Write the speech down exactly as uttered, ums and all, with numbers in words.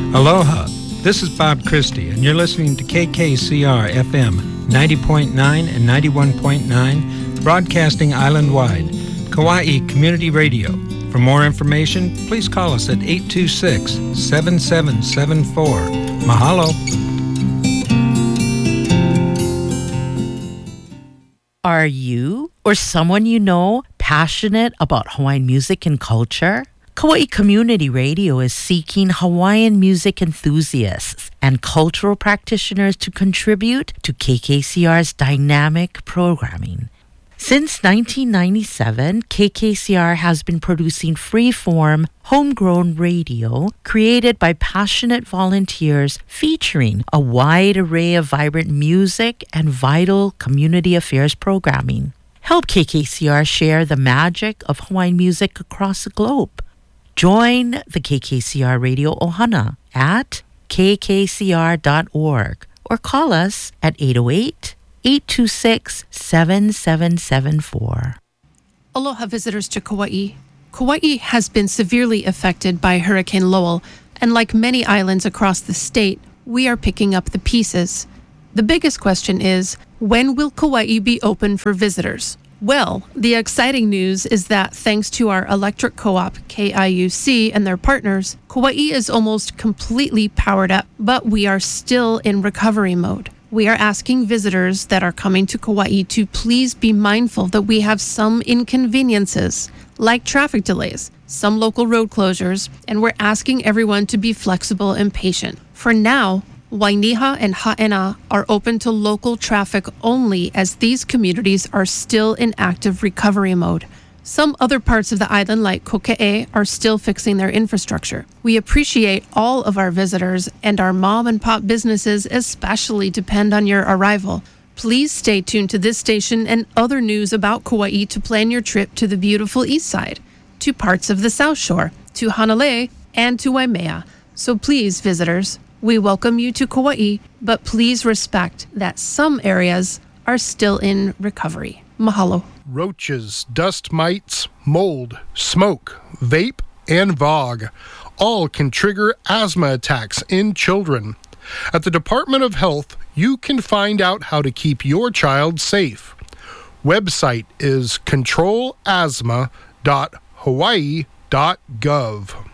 Aloha, this is Bob Christie, and you're listening to K K C R F M ninety point nine and ninety-one point nine, broadcasting island-wide, Kauai Community Radio. For more information, please call us at eight two six, seven seven seven four. Mahalo. Are you or someone you know passionate about Hawaiian music and culture? Kauai Community Radio is seeking Hawaiian music enthusiasts and cultural practitioners to contribute to K K C R's dynamic programming. Since nineteen ninety-seven, K K C R has been producing free-form, homegrown radio created by passionate volunteers featuring a wide array of vibrant music and vital community affairs programming. Help K K C R share the magic of Hawaiian music across the globe. Join the K K C R Radio Ohana at k k c r dot org or call us at eight oh eight, eight two six, seven seven seven four. Aloha visitors to Kauai. Kauai has been severely affected by Hurricane Lowell, and like many islands across the state, we are picking up the pieces. The biggest question is, when will Kauai be open for visitors? Well, the exciting news is that thanks to our electric co-op, K I U C, and their partners, Kauai is almost completely powered up, but we are still in recovery mode. We are asking visitors that are coming to Kauai to please be mindful that we have some inconveniences, like traffic delays, some local road closures, and we're asking everyone to be flexible and patient. For now, Wainiha and Ha'ena are open to local traffic only as these communities are still in active recovery mode. Some other parts of the island, like Koke'e, are still fixing their infrastructure. We appreciate all of our visitors, and our mom and pop businesses especially depend on your arrival. Please stay tuned to this station and other news about Kauai to plan your trip to the beautiful east side, to parts of the South Shore, to Hanalei, and to Waimea. So please, visitors, we welcome you to Kauai, but please respect that some areas are still in recovery. Mahalo. Roaches, dust mites, mold, smoke, vape, and V O G all can trigger asthma attacks in children. At the Department of Health, you can find out how to keep your child safe. Website is control asthma dot hawaii dot gov.